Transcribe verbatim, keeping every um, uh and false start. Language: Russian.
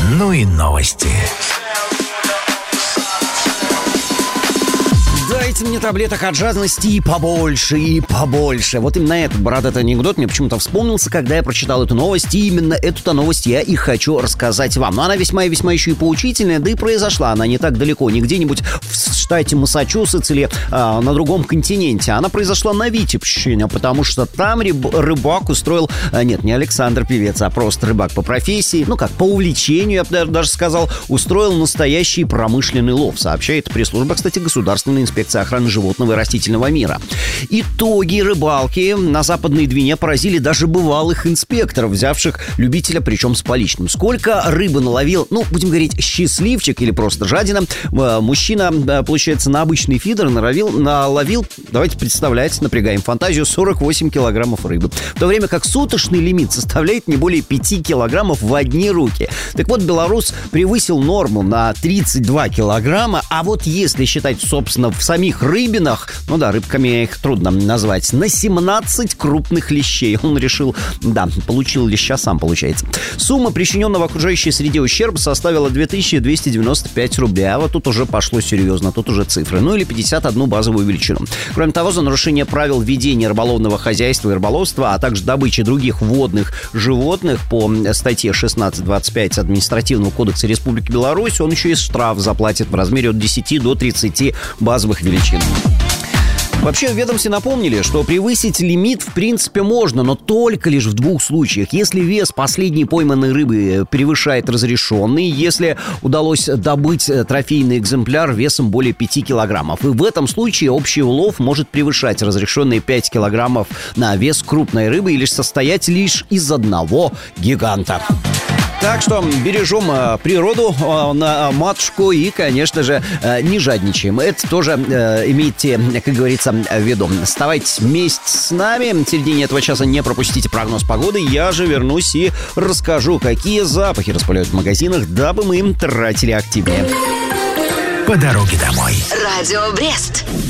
Ну и новости. Дайте мне таблеток от жадности и побольше, и побольше. Вот именно этот бородатый анекдот мне почему-то вспомнился, когда я прочитал эту новость. И именно эту-то новость я и хочу рассказать вам. Но она весьма и весьма еще и поучительная, да и произошла она не так далеко, не где-нибудь в штате Массачусетс или а, на другом континенте. Она произошла на Витебщине, потому что там рыб, рыбак устроил... А, нет, не Александр Певец, а просто рыбак по профессии, ну как, по увлечению, я бы даже сказал, устроил настоящий промышленный лов, сообщает пресс-служба, кстати, Государственной инспекции охраны животного и растительного мира. Итоги рыбалки на Западной Двине поразили даже бывалых инспекторов, взявших любителя, причем с поличным. Сколько рыбы наловил, ну, будем говорить, счастливчик или просто жадина, мужчина, получается, на обычный фидер наловил, наловил, давайте представлять, напрягаем фантазию, сорок восемь килограммов рыбы. В то время как суточный лимит составляет не более пяти килограммов в одни руки. Так вот, белорус превысил норму на тридцать два килограмма, а вот если считать, собственно, в самих рыбинах, ну да, рыбками их трудно назвать, на семнадцать крупных лещей. Он решил, да, получил леща сам, получается. Сумма причиненного окружающей среде ущерба составила две тысячи двести девяносто пять рублей. А вот тут уже пошло серьезно, тут уже цифры. Ну или пятьдесят одну базовую величину. Кроме того, за нарушение правил ведения рыболовного хозяйства и рыболовства, а также добычи других водных животных по статье шестнадцать двадцать пять Административного кодекса Республики Беларусь, он еще и штраф заплатит в размере от десяти до тридцати базовых величин. Вообще, в ведомстве напомнили, что превысить лимит в принципе можно, но только лишь в двух случаях. Если вес последней пойманной рыбы превышает разрешенный, если удалось добыть трофейный экземпляр весом более пяти килограммов. И в этом случае общий улов может превышать разрешенные пять килограммов на вес крупной рыбы и лишь состоять лишь из одного гиганта. Так что бережем э, природу, э, на матушку и, конечно же, э, не жадничаем. Это тоже э, имейте, как говорится, в виду. Оставайтесь вместе с нами. В середине этого часа не пропустите прогноз погоды. Я же вернусь и расскажу, какие запахи распыляют в магазинах, дабы мы им тратили активнее. По дороге домой. Радио Брест.